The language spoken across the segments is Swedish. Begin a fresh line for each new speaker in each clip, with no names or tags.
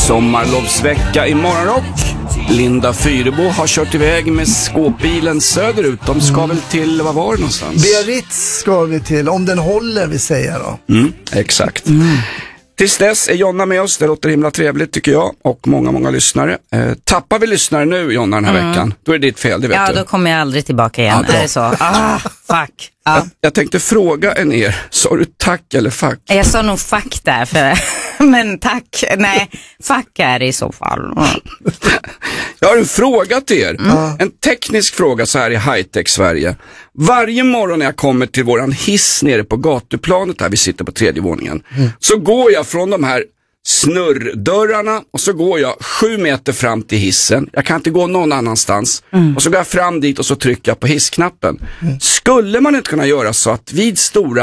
Sommarlovsvecka i Morgonrock. Linda Fyrebo har kört iväg med skåpbilen söderut. De ska väl till, vad var det någonstans?
Biarritz ska vi till, om den håller vi säger då.
Exakt. Tills dess är Jonna med oss, det låter himla trevligt tycker jag. Och många lyssnare. Tappar vi lyssnare nu Jonna den här veckan, då är det ditt fel, det vet du.
Ja, då kommer jag aldrig tillbaka igen, är det så? Fuck. Ja.
Jag tänkte fråga er, sa du tack eller fuck?
Jag sa nog fuck där, men tack, nej, fuck är det i så fall.
Jag har en fråga till er. En teknisk fråga så här i high-tech Sverige. Varje morgon när jag kommer till våran hiss nere på gatuplanet där vi sitter på 3:e våningen, så går jag från de här snurrdörrarna och så går jag 7 meter fram till hissen. Jag kan inte gå någon annanstans. Och så går jag fram dit och så trycker jag på hissknappen. Skulle man inte kunna göra så att vid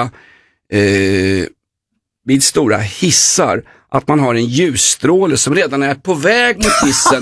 stora hissar att man har en ljusstråle som redan är på väg mot hissen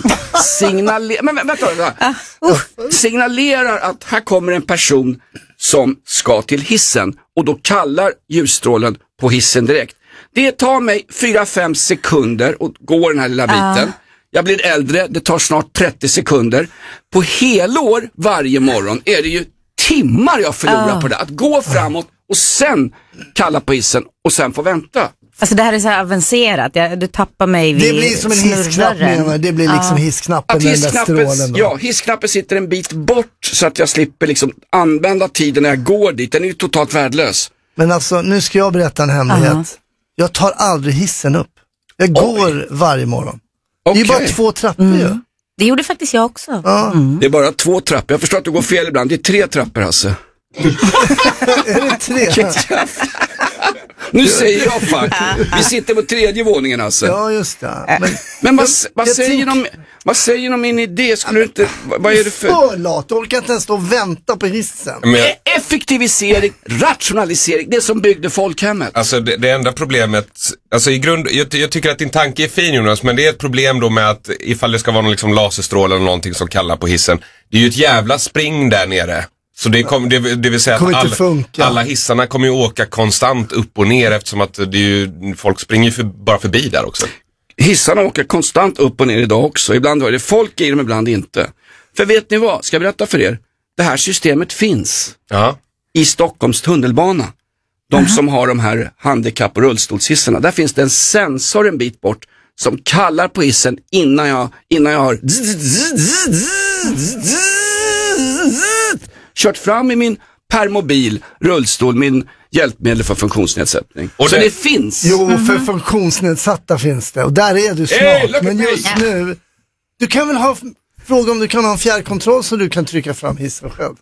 signalerar att här kommer en person som ska till hissen, och då kallar ljusstrålen på hissen direkt. Det tar mig 4-5 sekunder att gå den här lilla biten. Jag blir äldre, det tar snart 30 sekunder. På helår varje morgon är det ju timmar jag förlorar på det. Att gå framåt och sen kalla på hissen och sen få vänta.
Alltså det här är så här avancerat. Du tappar mig vid
det blir som en hissknapp menar. Det blir liksom hissknappen med den där strålen då.
Ja, hissknappen sitter en bit bort så att jag slipper liksom använda tiden när jag går dit. Den är ju totalt värdelös.
Men alltså, nu ska jag berätta en hemlighet. Jag tar aldrig hissen upp. Jag går varje morgon. Det är bara 2 trappor ju.
Det gjorde faktiskt jag också.
Det är bara 2 trappor. Jag förstår att du går fel ibland. Det är 3 trappor alltså.
Är det 3?
Nu säger jag fuck. Vi sitter på 3:e våningen alltså.
Ja, just det.
Men vad säger de om min idé? Skulle du inte, vad är det för
lat? Du orkar inte ens stå och vänta på hissen.
Effektivisering, rationalisering, det som byggde folkhemmet.
Alltså det enda problemet, alltså i grund, jag tycker att din tanke är fin Jonas, men det är ett problem då med att ifall det ska vara någon liksom laserstråle eller någonting som kallar på hissen, det är ju ett jävla spring där nere. Så det vill säga att alla hissarna kommer ju åka konstant upp och ner, eftersom att det är ju, folk springer ju bara förbi där också.
Hissarna åker konstant upp och ner idag också. Ibland är det folk i dem, ibland inte. För vet ni vad? Ska jag berätta för er? Det här systemet finns i Stockholms tunnelbana. De som har de här handikapp- och rullstolshissarna. Där finns det en sensor en bit bort som kallar på hissen innan jag har kört fram i min permobil, rullstol, min hjälpmedel för funktionsnedsättning. Och så det finns.
Jo, för funktionsnedsatta finns det. Och där är du smart. Men just nu, du kan väl fråga om du kan ha en fjärrkontroll så du kan trycka fram hissen själv.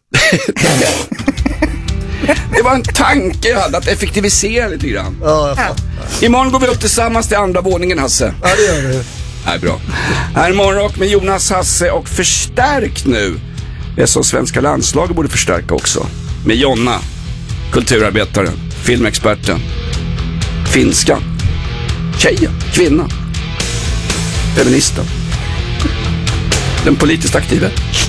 Det var en tanke jag hade, att effektivisera lite grann.
Ja, jag fattar.
Imorgon går vi upp tillsammans till 2:a våningen, Hasse.
Ja, det gör vi.
Nej, bra. Här är Morgonrock med Jonas, Hasse och förstärk nu. Det är som svenska landslaget borde förstärka också. Med Jonna, kulturarbetaren, filmexperten, finska, tjejen, kvinnan, feministen, den politiskt aktiva,